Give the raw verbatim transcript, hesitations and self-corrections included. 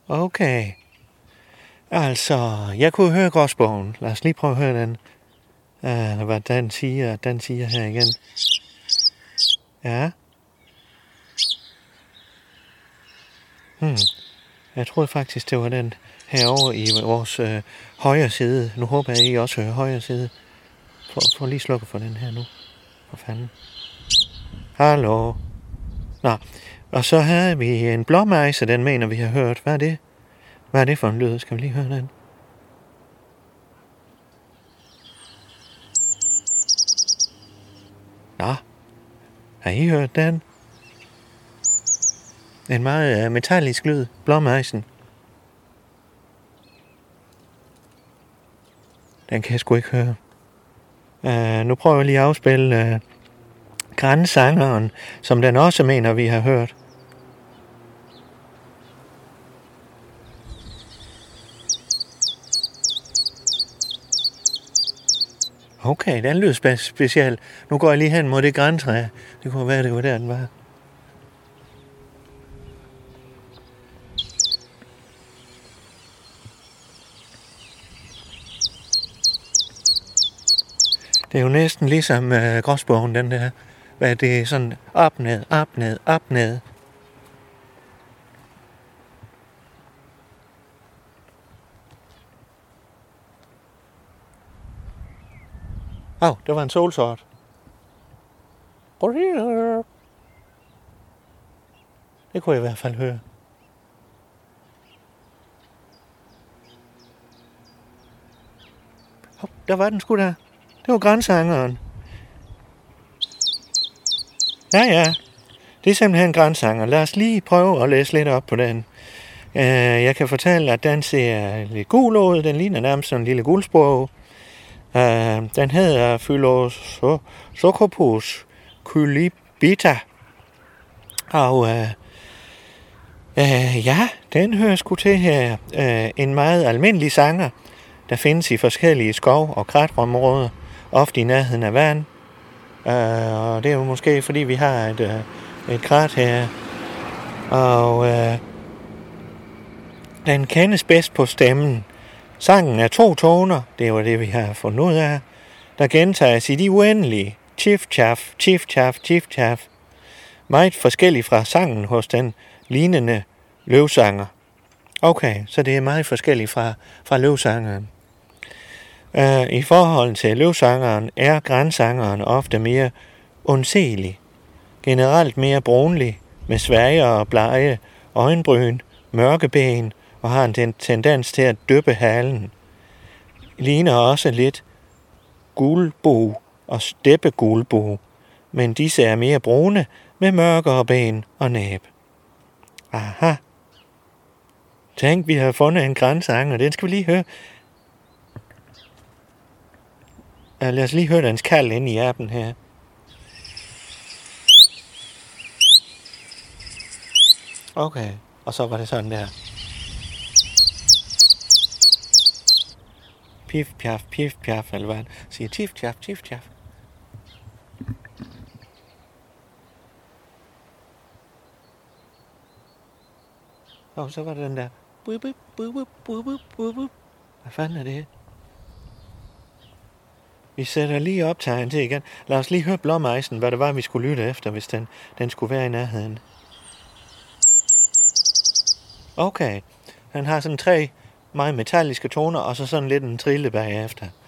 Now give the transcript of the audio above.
Okay. Altså, jeg kunne høre gråspurven. Lad os lige prøve at høre den. Uh, hvad den siger, den siger her igen. Ja. Hmm. Jeg troede faktisk, det var den herovre i vores øh, højre side. Nu håber jeg, I også hører højre side. For, for lige slukke for den her nu. For fanden. Hallo. Nå. Og så havde vi en blåmejse, den mener vi har hørt. Hvad er det? Hvad er det for en lyd? Skal vi lige høre den? Nå. Har I hørt den? En meget uh, metallisk lyd. Blåmejsen. Den kan jeg sgu ikke høre. Uh, nu prøver jeg lige at afspille uh, Grænsangeren, som den også mener, vi har hørt. Okay, den lyder spe- speciel. Nu går jeg lige hen mod det græntræ. Det kunne være, det var der, den var. Det er jo næsten ligesom uh, gråspurven, den der. Hvad det er sådan op, ned, op, ned, op, ned. Åh, oh, det var en solsort. Det kunne jeg i hvert fald høre. Oh, der var den sgu der. Det var Grænsangeren. Ja, ja. Det er simpelthen Grænsanger. Lad os lige prøve at læse lidt op på den. Uh, jeg kan fortælle, at den ser lidt gul ud. Den ligner nærmest sådan en lille guldsprog. Uh, den hedder Phyllosocopus culibita. Og uh, uh, ja, den hører sgu til her. Uh, en meget almindelig sanger, der findes i forskellige skov- og kratområder, ofte i nærheden af vand. Uh, og det er jo måske, fordi vi har et, uh, et krat her. Og uh, den kendes bedst på stemmen. Sangen er to toner, det var det, vi har fundet ud af, der gentages i de uendelige. Chif-chaf, chif-chaf, chif-chaf. Meget forskellig fra sangen hos den lignende løvsanger. Okay, så det er meget forskelligt fra, fra løvsangeren. Uh, I forhold til løvsangeren er Grænsangeren ofte mere undselig, generelt mere brunlig, med svage og blege øjenbryn, mørke ben og har en tendens til at dyppe halen. Ligner også lidt gulbo og steppegulbo, men disse er mere brune med mørkere ben og næb. Aha. Tænk, vi har fundet en Grænsanger, den skal vi lige høre. Lad os lige høre dens kald inde i appen her. Okay, og så var det sådan der. Pif, pjaf, pif, pjaf, eller hvad han siger. Tif, tjaf, tif, tjaf. Og så var det den der. Bup, bup, bup, bup, bup, bup, bup. Hvad fanden er det? Vi sætter lige optegn til igen. Lad os lige høre blåmejsen, hvad det var, vi skulle lytte efter, hvis den, den skulle være i nærheden. Okay. Han har sådan tre meget metalliske toner, og så sådan lidt en trille bagefter.